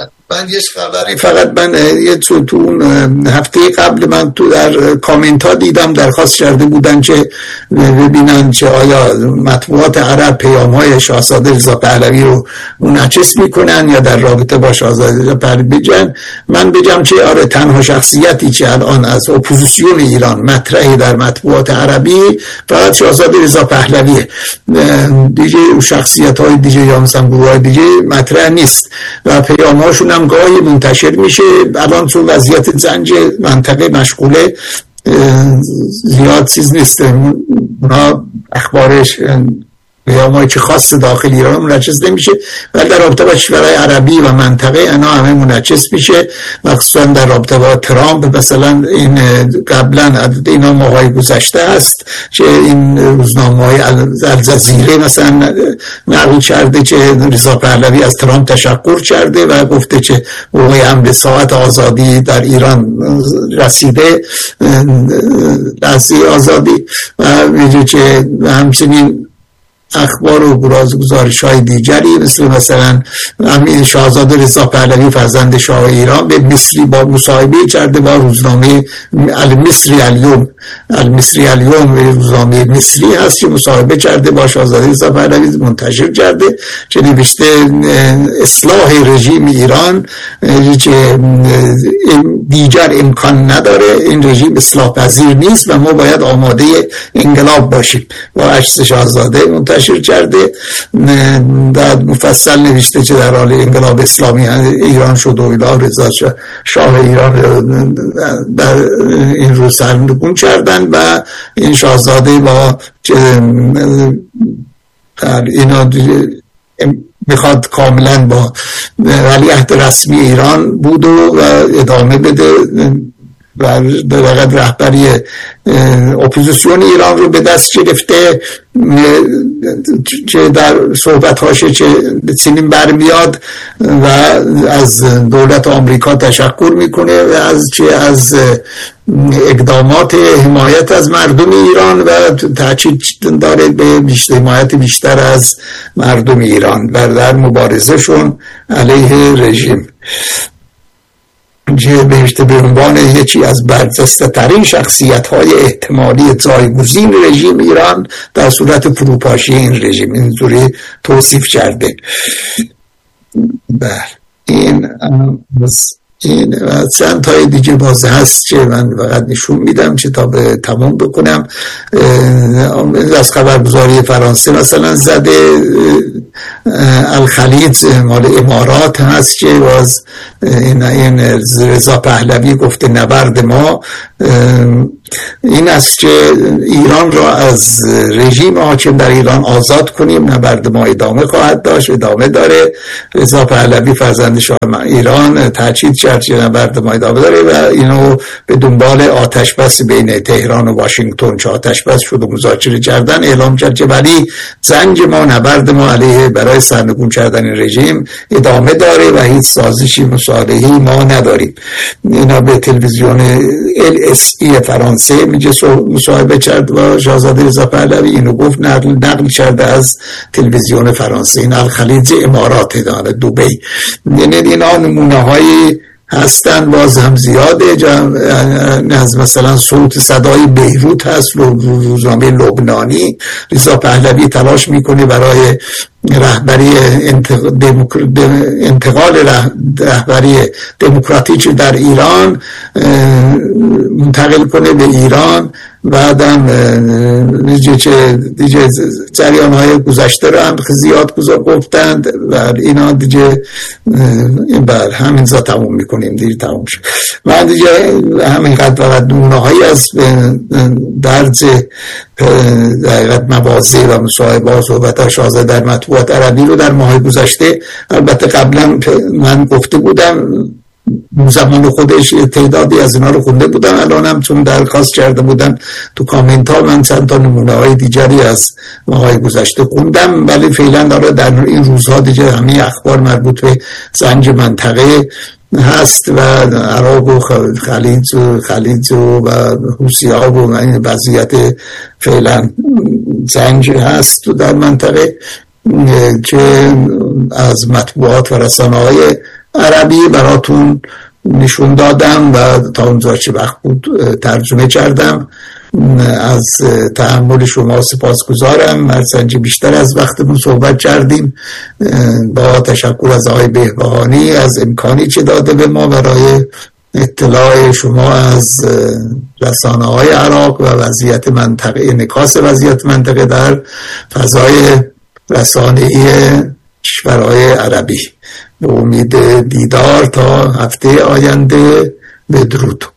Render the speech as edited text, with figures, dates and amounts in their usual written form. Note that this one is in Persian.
من یه خبری فقط یه تو اون هفته قبل من تو در کامنت ها دیدم درخواست کرده بودن که ببینن که آیا مطبوعات عرب پیام های شاهزاده رضا پهلوی رو منعکس میکنن یا در رابطه با شاهزاده رضا پهلوی بگن. من بگم که آره تنها شخصیتی که الان از اپوزیسیون ایران مطرحی در مطبوعات عربی فقط شاهزاده رضا پهلویه، دیگه شخصیت های دیگه یا مثلا گروه های دیگه مطرح نیست و پیام هاشون هم گاهی منتشر میشه. الان چون وضعیت زنج منطقه مشغوله زیاد چیز نیست، اونا اخبارش پیامایی که خاص داخل ایران منعکس نمیشه، ولی در رابطه با کشورهای عربی و منطقه اینا همه منعکس میشه، مخصوصا در رابطه با ترامپ. مثلا این قبلا اینا ماهای گذشته است که این روزنامه‌های الجزیره مثلا نقل کرده که رضا پهلوی از ترامپ تشکر کرده و گفته که موقع حمله ساعت آزادی در ایران رسیده، لحظه آزادی، و میگه که همچنین اخبار و گزارش های دیگری مثلا همین شاهزاده رضا پهلوی فرزند شاه ایران به مصری با مصاحبه کرده با روزنامه المصری الیوم روزنامه مصری هست که مصاحبه کرده با شاهزاده رضا پهلوی منتشر کرده که نوشته اصلاح رژیم ایران که دیگر امکان نداره، این رژیم اصلاح پذیر نیست و ما باید آماده انقلاب باشیم. با عکس شاهزاده منتشر کرده، در مفصل نوشته که در حال انقلاب اسلامی ایران شد و اله رضا شاه ایران در این رو سرنگون کردن و این شاهزاده با در اینا میخواد کاملا با ولیعهد رسمی ایران بود و ادامه بده و در رهبری اپوزیسیون ایران رو به دست گرفته که در صحبت هاشه که چنین برمیاد و از دولت آمریکا تشکر میکنه و از اقدامات حمایت از مردم ایران و تاکید داره به حمایت بیشتر از مردم ایران و در مبارزهشون علیه رژیم. بهشته به عنوان یکی از برجسته ترین شخصیت های احتمالی جایگزین رژیم ایران در صورت فروپاشی این رژیم اینجوری توصیف کرده. این چند تای دیگه باز هست که من فقط نشون میدم که تا به تمام بکنم. از خبرگزاری فرانسه مثلا زده الخلیج مال امارات هست که باز این رضا پهلوی گفته نبرد ما این است که ایران را از رژیم حاکم در ایران آزاد کنیم، نبرد ما ادامه خواهد داشت، ادامه داره. رضا پهلوی فرزند شاه ایران تاکید کرد که نبرد ما ادامه داره و اینو به دنبال آتش بس بین تهران و واشنگتن که آتش بس شد و مذاکره کردن اعلام کرد که ولی جنگ ما، نبرد ما علیه برای سرنگون کردن این رژیم ادامه داره و هیچ سازشی مصالحه‌ای ما نداریم. اینا به تلویزیون LSE فرانسه میگه مصاحبه کرد با شاهزاده رضا پهلوی، اینو گفت، نقل کرده از تلویزیون فرانسه. این الخلیج امارات داره، دبی. یعنی اینا نمونه هایی هستن، باز هم زیاده. از مثلا صوت صدای بیروت هست، روزنامه لبنانی. رضا پهلوی تلاش میکنه برای رهبری انتقال رهبری دموکراتیک در ایران منتقل کنه به ایران. بعدم دیگه جریان های گذشته رو هم زیاد گفتند و اینا دیگه بر همین زا تموم میکنیم، دیگه تموم شد. من دیگه همینقدر فقط نمونه هایی از درج دقیقت مواضع و مصاحبه و صحبت شاهزاده در مطبوعات عربی رو در ماه گذشته، البته قبلا من گفته بودم زمان خودش تعدادی از اینا رو خونده بودم، الان هم چون درخواست کرده بودن تو کامنت ها من چند تا نمونه های دیگری از ماهای گذشته خوندم، ولی فعلا داره در این روزها دیگه همه اخبار مربوط به زنج منطقه هست و عراق و خلیج و حوثی‌ها و این وضعیت فعلا زنج هست در منطقه که از مطبوعات و رسانه‌های عربی براتون نشون دادم و تا اونجا چه وقت بود ترجمه کردم. از تحمل شما سپاسگزارم. مرسنجی بیشتر از وقتمون صحبت کردیم. با تشکر از آقای بهبهانی از امکانی که داده به ما برای اطلاع شما از رسانه های عراق و وضعیت منطقه، انعکاس وضعیت منطقه در فضای رسانه‌ای کشورهای عربی. به امید دیدار تا هفته آینده. بدرود.